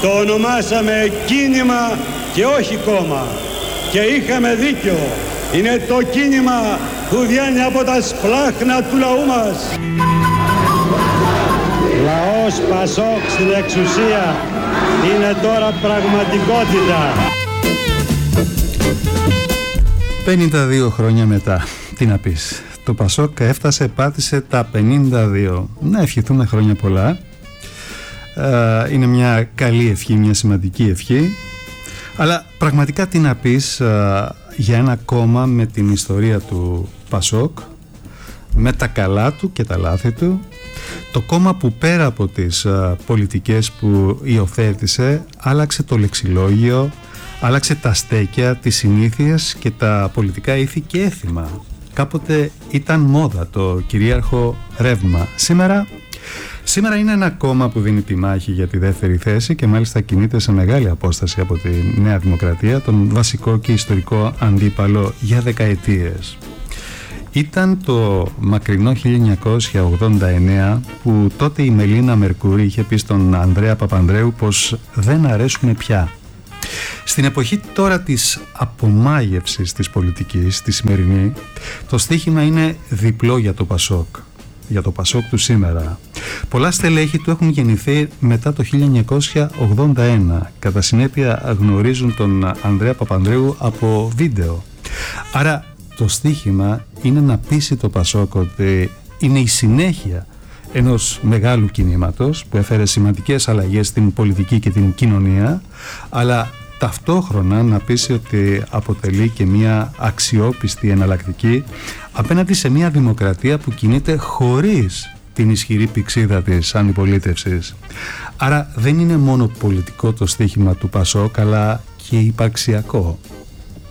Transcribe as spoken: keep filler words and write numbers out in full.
Το ονομάσαμε κίνημα και όχι κόμμα. Και είχαμε δίκιο. Είναι το κίνημα που βγαίνει από τα σπλάχνα του λαού μας. Λαός Πασόκ στην εξουσία είναι τώρα πραγματικότητα. πενήντα δύο χρόνια μετά, τι να πεις, το Πασόκ έφτασε, πάτησε τα πενήντα δύο. Να ευχηθούμε χρόνια πολλά. Ε, είναι μια καλή ευχή, μια σημαντική ευχή. Αλλά πραγματικά τι να πεις ε, για ένα κόμμα με την ιστορία του Πασόκ, με τα καλά του και τα λάθη του, το κόμμα που πέρα από τις ε, πολιτικές που υιοθέτησε άλλαξε το λεξιλόγιο, άλλαξε τα στέκια, τις συνήθειες και τα πολιτικά ήθη και έθιμα. Κάποτε ήταν μόδα το κυρίαρχο ρεύμα. Σήμερα, σήμερα είναι ένα κόμμα που δίνει τη μάχη για τη δεύτερη θέση και μάλιστα κινείται σε μεγάλη απόσταση από τη Νέα Δημοκρατία, τον βασικό και ιστορικό αντίπαλο για δεκαετίες. Ήταν το μακρινό χίλια εννιακόσια ογδόντα εννέα που τότε η Μελίνα Μερκούρη είχε πει στον Ανδρέα Παπανδρέου πως δεν αρέσουμε πια. Στην εποχή τώρα της απομάγευσης της πολιτικής, τη σημερινή, το στίχημα είναι διπλό για το Πασόκ, για το Πασόκ του σήμερα. Πολλά στελέχη του έχουν γεννηθεί μετά το χίλια εννιακόσια ογδόντα ένα, κατά συνέπεια γνωρίζουν τον Ανδρέα Παπανδρέου από βίντεο. Άρα το στίχημα είναι να πείσει το Πασόκ ότι είναι η συνέχεια ενός μεγάλου κινήματος που έφερε σημαντικές αλλαγές στην πολιτική και την κοινωνία, αλλά ταυτόχρονα να πείσει ότι αποτελεί και μια αξιόπιστη εναλλακτική απέναντι σε μια δημοκρατία που κινείται χωρίς την ισχυρή πυξίδα της αντιπολίτευσης. Άρα δεν είναι μόνο πολιτικό το στίχημα του Πασόκ, αλλά και υπαρξιακό.